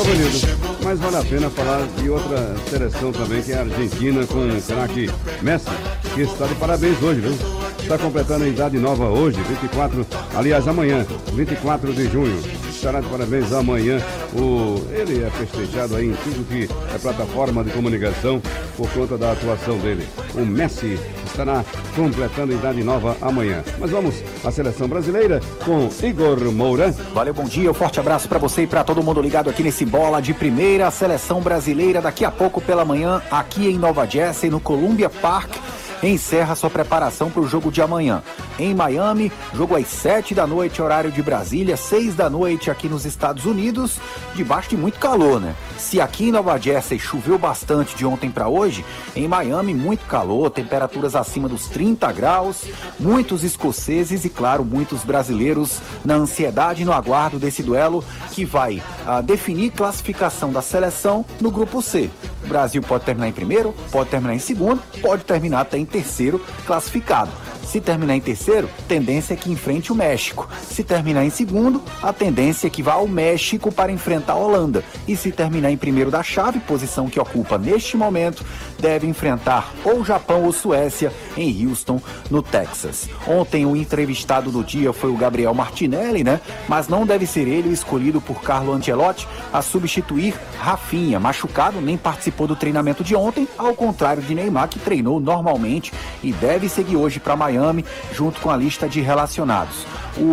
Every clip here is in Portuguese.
escolhido. Mas vale a pena falar de outra seleção também, que é a Argentina, com o craque Messi, que está de parabéns hoje, viu? Está completando a idade nova hoje, 24, aliás, amanhã, 24 de junho. Estará de parabéns amanhã. Ele é festejado aí em tudo que é plataforma de comunicação por conta da atuação dele. O Messi estará completando a idade nova amanhã. Mas vamos à seleção brasileira com Igor Moura. Valeu, bom dia, um forte abraço para você e para todo mundo ligado aqui nesse Bola de Primeira. A seleção brasileira daqui a pouco pela manhã aqui em Nova Jersey, no Columbia Park, encerra sua preparação para o jogo de amanhã. Em Miami, jogo às 7 da noite, horário de Brasília, 6 da noite aqui nos Estados Unidos, debaixo de muito calor, né? Se aqui em Nova Jersey choveu bastante de ontem para hoje, em Miami muito calor, temperaturas acima dos 30 graus, muitos escoceses e, claro, muitos brasileiros na ansiedade e no aguardo desse duelo que vai definir classificação da seleção no grupo C. O Brasil pode terminar em primeiro, pode terminar em segundo, pode terminar até em terceiro classificado. Se terminar em terceiro, tendência é que enfrente o México. Se terminar em segundo, a tendência é que vá ao México para enfrentar a Holanda. E se terminar em primeiro da chave, posição que ocupa neste momento, deve enfrentar ou Japão ou Suécia em Houston, no Texas. Ontem o entrevistado do dia foi o Gabriel Martinelli, né? Mas não deve ser ele o escolhido por Carlo Ancelotti a substituir Rafinha. Machucado, nem participou do treinamento de ontem, ao contrário de Neymar, que treinou normalmente e deve seguir hoje para Miami, junto com a lista de relacionados.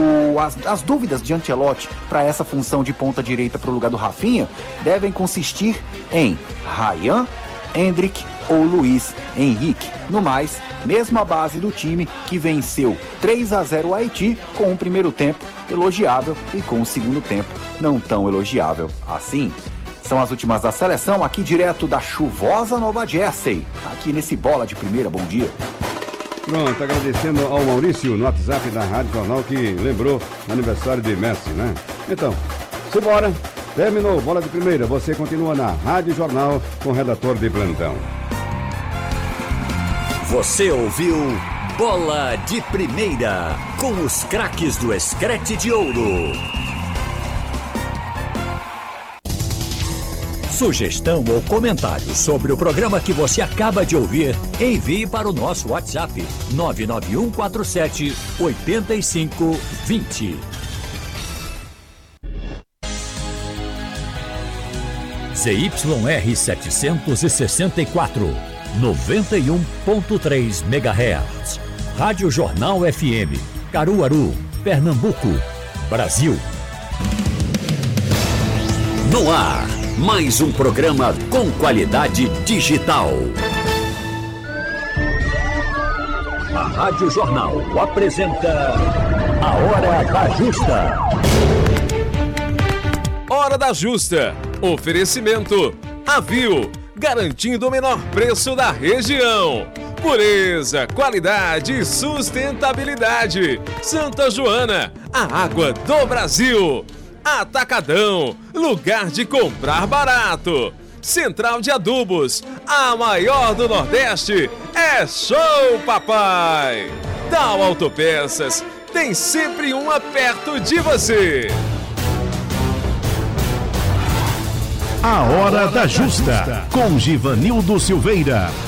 As dúvidas de Ancelotti para essa função de ponta direita para o lugar do Rafinha devem consistir em Ryan, Endrick ou Luiz Henrique. No mais, mesma base do time que venceu 3-0 o Haiti, com um primeiro tempo elogiável e com um segundo tempo não tão elogiável assim. São as últimas da seleção, aqui direto da chuvosa Nova Jersey, aqui nesse Bola de Primeira. Bom dia. Pronto, agradecendo ao Maurício no WhatsApp da Rádio Jornal, que lembrou o aniversário de Messi, né? Então, simbora. Terminou Bola de Primeira. Você continua na Rádio Jornal com o redator de plantão. Você ouviu Bola de Primeira com os craques do Escrete de Ouro. Sugestão ou comentário sobre o programa que você acaba de ouvir, envie para o nosso WhatsApp 99147-8520. ZYR 764, 91.3 MHz. Rádio Jornal FM, Caruaru, Pernambuco, Brasil. No ar, mais um programa com qualidade digital. A Rádio Jornal apresenta A Hora da Justa. Hora da Justa. Oferecimento Avil, garantindo o menor preço da região. Pureza, qualidade e sustentabilidade. Santa Joana, a água do Brasil. Atacadão, lugar de comprar barato. Central de Adubos, a maior do Nordeste. É show, papai! Tal Autopeças, tem sempre uma perto de você. A Hora da Justa, com Givanildo Silveira.